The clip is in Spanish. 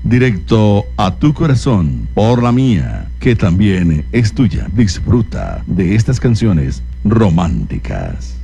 directo a tu corazón por la mía, que también es tuya. Disfruta de estas canciones románticas.